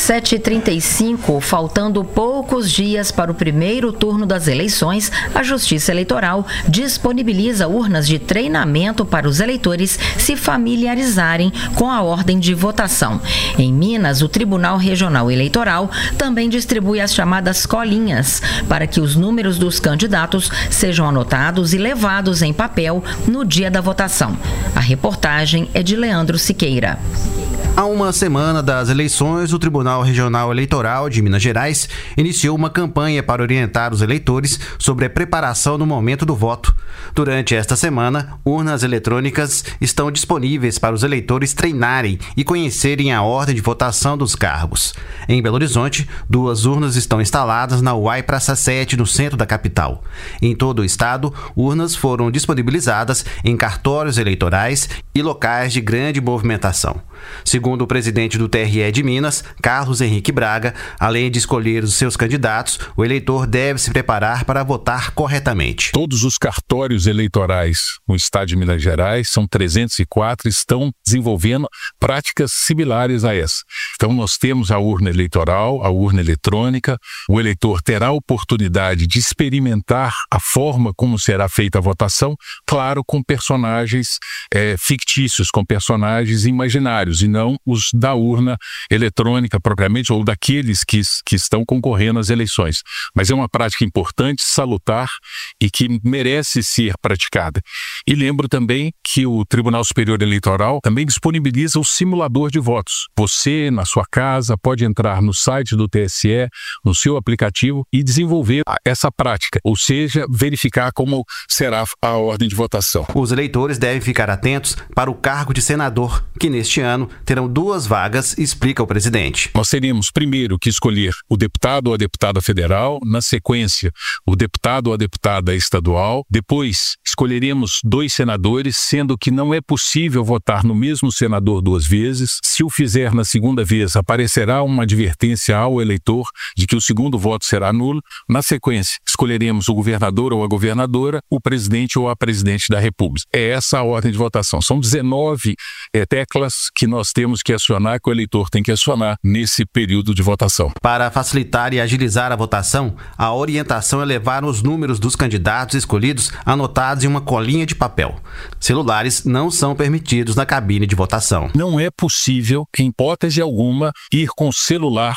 7h35, faltando poucos dias para o primeiro turno das eleições, a Justiça Eleitoral disponibiliza urnas de treinamento para os eleitores se familiarizarem com a ordem de votação. Em Minas, o Tribunal Regional Eleitoral também distribui as chamadas colinhas, para que os números dos candidatos sejam anotados e levados em papel no dia da votação. A reportagem é de Leandro Siqueira. Há uma semana das eleições, o Tribunal Regional Eleitoral de Minas Gerais iniciou uma campanha para orientar os eleitores sobre a preparação no momento do voto. Durante esta semana, urnas eletrônicas estão disponíveis para os eleitores treinarem e conhecerem a ordem de votação dos cargos. Em Belo Horizonte, 2 urnas estão instaladas na UAI Praça 7, no centro da capital. Em todo o estado, urnas foram disponibilizadas em cartórios eleitorais e locais de grande movimentação. Segundo o presidente do TRE de Minas, Carlos Henrique Braga, além de escolher os seus candidatos, o eleitor deve se preparar para votar corretamente. Todos os cartórios eleitorais no estado de Minas Gerais, são 304, estão desenvolvendo práticas similares a essa. Então nós temos a urna eleitoral, a urna eletrônica, o eleitor terá a oportunidade de experimentar a forma como será feita a votação, claro, com personagens fictícios, com personagens imaginários, e não os da urna eletrônica propriamente, ou daqueles que estão concorrendo às eleições. Mas é uma prática importante, salutar e que merece ser praticada. E lembro também que o Tribunal Superior Eleitoral também disponibiliza o simulador de votos. Você, na sua casa, pode entrar no site do TSE, no seu aplicativo e desenvolver essa prática, ou seja, verificar como será a ordem de votação. Os eleitores devem ficar atentos para o cargo de senador, que neste ano terão 2 vagas, explica o presidente. Nós teríamos primeiro que escolher o deputado ou a deputada federal, na sequência o deputado ou a deputada estadual, depois escolheremos 2 senadores, sendo que não é possível votar no mesmo senador 2 vezes. Se o fizer na segunda vez, aparecerá uma advertência ao eleitor de que o segundo voto será nulo. Na sequência, escolheremos o governador ou a governadora, o presidente ou a presidente da República. É essa a ordem de votação. São 19 teclas que nós temos que acionar, que o eleitor tem que acionar nesse período de votação. Para facilitar e agilizar a votação, a orientação é levar os números dos candidatos escolhidos anotados em uma colinha de papel. Celulares não são permitidos na cabine de votação. Não é possível, em hipótese alguma, ir com celular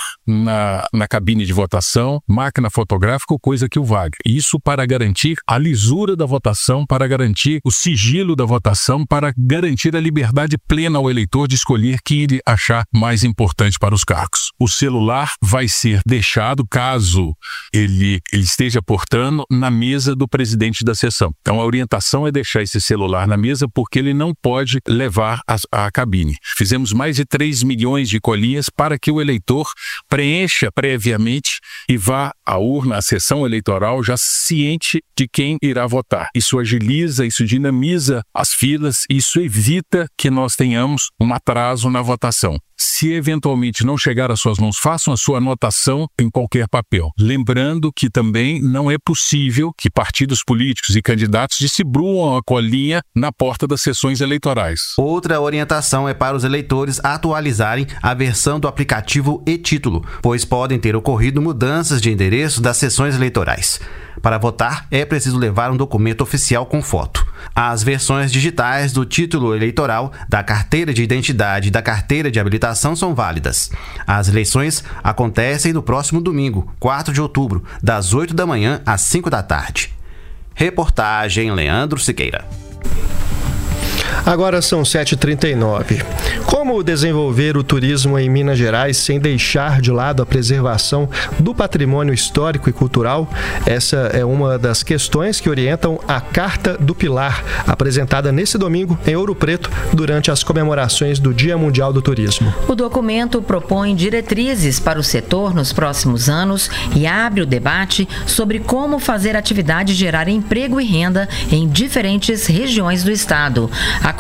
na cabine de votação, máquina fotográfica ou coisa que o valha. Isso para garantir a lisura da votação, para garantir o sigilo da votação, para garantir a liberdade plena ao eleitor de escolher quem ele achar mais importante para os cargos. O celular vai ser deixado, caso ele esteja portando, na mesa do presidente da sessão. Então a orientação é deixar esse celular na mesa, porque ele não pode levar à cabine. Fizemos mais de 3 milhões de colinhas para que o eleitor preencha previamente e vá à urna, à sessão eleitoral, já ciente de quem irá votar. Isso agiliza, isso dinamiza as filas, isso evita que nós tenhamos um atraso na votação. Se eventualmente não chegar às suas mãos, façam a sua anotação em qualquer papel. Lembrando que também não é possível que partidos políticos e candidatos distribuam a colinha na porta das sessões eleitorais. Outra orientação é para os eleitores atualizarem a versão do aplicativo e-Título, pois podem ter ocorrido mudanças de endereço das sessões eleitorais. Para votar, é preciso levar um documento oficial com foto. As versões digitais do título eleitoral, da carteira de identidade e da carteira de habilitação são válidas. As eleições acontecem no próximo domingo, 4 de outubro, das 8 da manhã às 5 da tarde. Reportagem Leandro Siqueira. Agora são 7h39. Como desenvolver o turismo em Minas Gerais sem deixar de lado a preservação do patrimônio histórico e cultural? Essa é uma das questões que orientam a Carta do Pilar, apresentada nesse domingo em Ouro Preto, durante as comemorações do Dia Mundial do Turismo. O documento propõe diretrizes para o setor nos próximos anos e abre o debate sobre como fazer a atividade gerar emprego e renda em diferentes regiões do estado. A